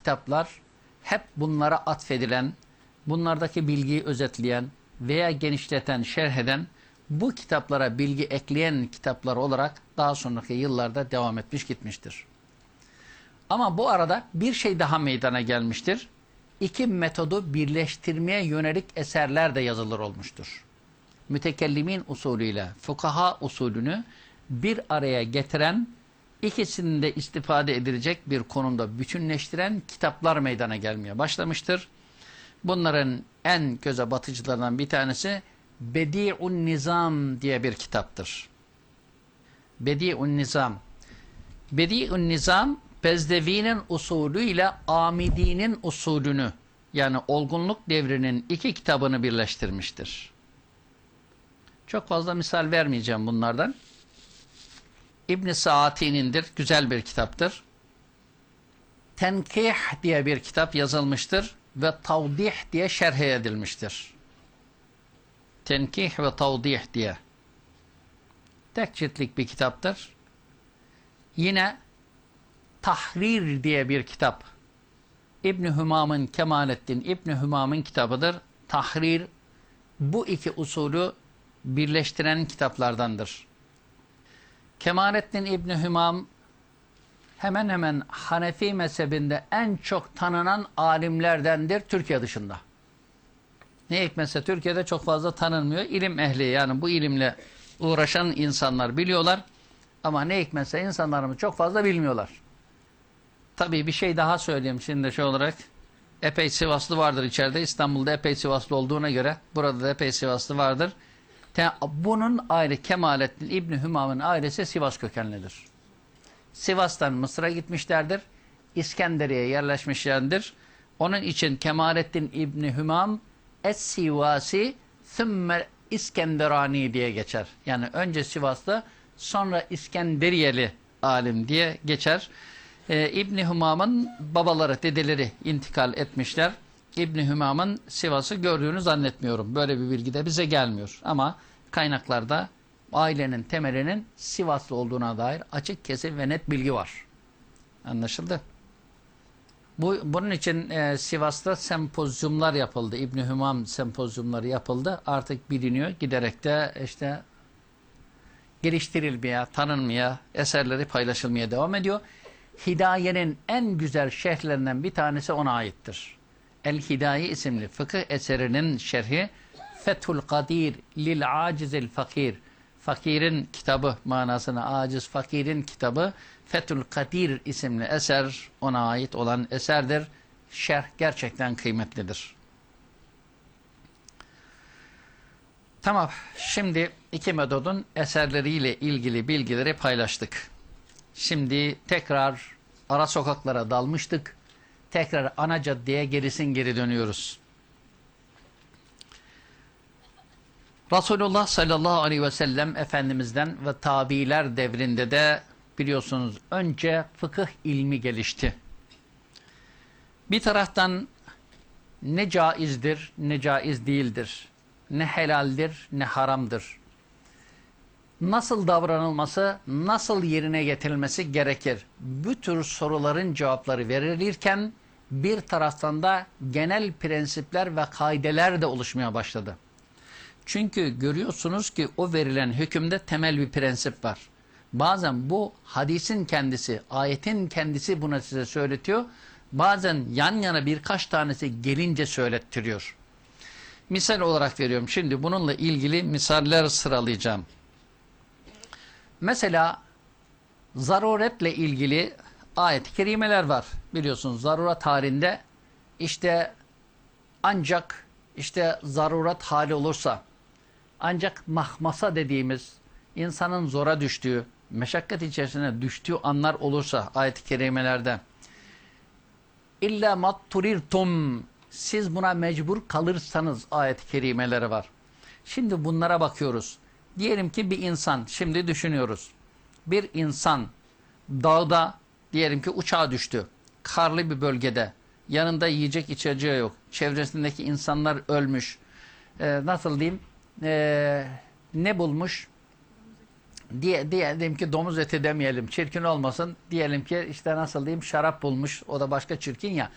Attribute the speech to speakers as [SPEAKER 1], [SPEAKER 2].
[SPEAKER 1] kitaplar hep bunlara atfedilen, bunlardaki bilgiyi özetleyen veya genişleten, şerh eden, bu kitaplara bilgi ekleyen kitaplar olarak daha sonraki yıllarda devam etmiş gitmiştir. Ama bu arada bir şey daha meydana gelmiştir. İki metodu birleştirmeye yönelik eserler de yazılır olmuştur. Mütekellimin usulüyle fukaha usulünü bir araya getiren, ikisini de istifade edilecek bir konumda bütünleştiren kitaplar meydana gelmeye başlamıştır. Bunların en göze batıcılarından bir tanesi Bedi'un Nizam diye bir kitaptır. Bedi'un Nizam. Bedi'un Nizam, Bezdevi'nin usulüyle Amidi'nin usulünü, yani olgunluk devrinin iki kitabını birleştirmiştir. Çok fazla misal vermeyeceğim bunlardan. İbn-i Saati'nindir. Güzel bir kitaptır. Tenkih diye bir kitap yazılmıştır ve Tavdih diye şerh edilmiştir. Tenkih ve Tavdih diye. Tek ciltlik bir kitaptır. Yine Tahrir diye bir kitap. İbn-i Hümam'ın, Kemalettin İbn-i Hümam'ın kitabıdır. Tahrir, bu iki usulü birleştiren kitaplardandır. Kemalettin İbn-i Hümam hemen hemen Hanefi mezhebinde en çok tanınan alimlerdendir Türkiye dışında. Ne hikmetse Türkiye'de çok fazla tanınmıyor. İlim ehli, yani bu ilimle uğraşan insanlar biliyorlar. Ama ne hikmetse insanlarımız çok fazla bilmiyorlar. Tabii bir şey daha söyleyeyim şimdi şey olarak. Epey Sivaslı vardır içeride. İstanbul'da epey Sivaslı olduğuna göre burada da epey Sivaslı vardır. Bunun aile Kemalettin İbn-i Hümam'ın ailesi Sivas kökenlidir. Sivas'tan Mısır'a gitmişlerdir. İskenderiye'ye yerleşmişlerdir. Onun için Kemalettin İbn-i Hümam Es-Sivasi Sümme İskenderani diye geçer. Yani önce Sivaslı, sonra İskenderiyeli alim diye geçer. İbn-i Hümam'ın babaları, dedeleri intikal etmişler. İbn-i Hümam'ın Sivas'ı gördüğünü zannetmiyorum. Böyle bir bilgi de bize gelmiyor. Ama kaynaklarda ailenin temelinin Sivaslı olduğuna dair açık, kesin ve net bilgi var. Anlaşıldı? Bunun için Sivas'ta sempozyumlar yapıldı. İbn-i Hümam sempozyumları yapıldı. Artık biliniyor. Giderek de işte geliştirilmeye, tanınmaya, eserleri paylaşılmaya devam ediyor. Hidaye'nin en güzel şerhlerinden bir tanesi ona aittir. El-Hidaye isimli fıkıh eserinin şerhi Fethul Kadir lil acizil fakir. Fakirin kitabı manasına, aciz fakirin kitabı Fethul Kadir isimli eser ona ait olan eserdir. Şerh gerçekten kıymetlidir. Tamam, şimdi iki metodun eserleriyle ilgili bilgileri paylaştık. Şimdi tekrar ara sokaklara dalmıştık. Tekrar ana caddeye geri dönüyoruz. Resulullah sallallahu aleyhi ve sellem Efendimiz'den ve tabiiler devrinde de biliyorsunuz önce fıkıh ilmi gelişti. Bir taraftan ne caizdir, ne caiz değildir, ne helaldir, ne haramdır. Nasıl davranılması, nasıl yerine getirilmesi gerekir? Bu tür soruların cevapları verilirken bir taraftan da genel prensipler ve kaideler de oluşmaya başladı. Çünkü görüyorsunuz ki o verilen hükümde temel bir prensip var. Bazen bu hadisin kendisi, ayetin kendisi buna size söyletiyor. Bazen yan yana birkaç tanesi gelince söylettiriyor. Misal olarak veriyorum. Şimdi bununla ilgili misaller sıralayacağım. Mesela zaruretle ilgili ayet-i kerimeler var. Biliyorsunuz zaruret halinde işte ancak zaruret hali olursa, ancak mahmasa dediğimiz insanın zora düştüğü, meşakkat içerisine düştüğü anlar olursa ayet-i kerimelerde İlla matturirtum, siz buna mecbur kalırsanız ayet-i kerimeleri var. Şimdi bunlara bakıyoruz. Diyelim ki bir insan, şimdi düşünüyoruz. Bir insan dağda, diyelim ki uçağa düştü. Karlı bir bölgede. Yanında yiyecek içeceği yok. Çevresindeki insanlar ölmüş. Nasıl diyeyim? Ne bulmuş? Diyelim ki domuz eti demeyelim. Çirkin olmasın. Diyelim ki işte nasıl diyeyim? Şarap bulmuş. O da başka çirkin ya.